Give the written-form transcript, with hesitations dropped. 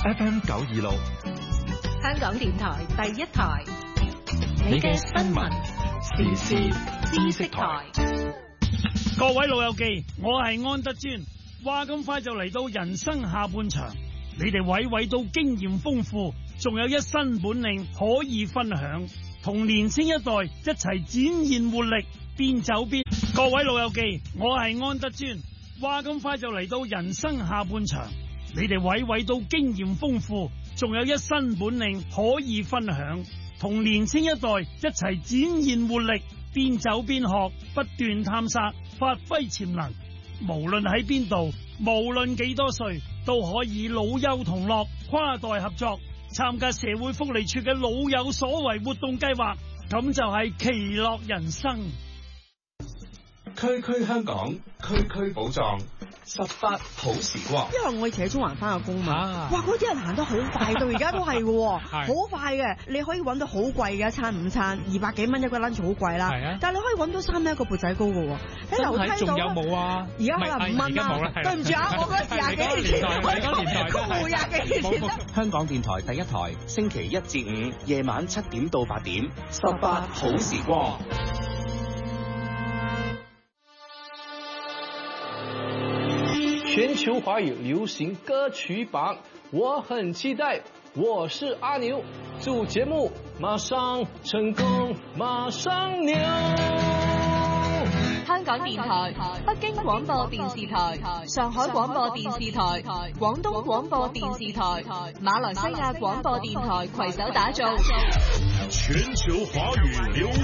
FM 926， 香港電台第一台，你嘅新聞時事知識台。 各位老友記，我係安德尊。話咁快就嚟到人生下半場，你哋位位都經驗豐富，仲有一身本領可以分享，同年輕一代一齊展現活力，邊走邊。各位老友記，我係安德尊。話咁快就嚟到人生下半場，你哋位位都經驗豐富，仲有一身本領可以分享，同年輕一代一齊展現活力，邊走邊學，不斷探索，發揮潛能。無論喺邊度，無論幾多歲，都可以老幼同樂，跨代合作，參加社會福利處嘅老有所為活動計劃，咁就係其樂人生。 區區香港，區區寶藏，18好時光。 因為我以前喺中環翻個工嘛，哇！嗰啲人行得好快，到而家都係嘅，好快嘅。你可以揾到好貴嘅一餐午餐，200幾蚊一個 lunch 好貴啦。係啊，但係你可以揾到3蚊一個缽仔糕嘅喎。喺樓梯度仲有冇啊？而家可能5蚊啦。對唔住啊，我嗰時廿幾年前，公戶廿幾年前。 香港電台第一台，星期1至5夜晚7點到8點，18好時光。 全球華語流行歌曲榜，我很期待。我是阿牛，祝節目馬上成功，馬上牛。 香港電台、北京廣播電視台、上海廣播電視台、廣東廣播電視台、馬來西亞廣播電台攜手打造全球華語流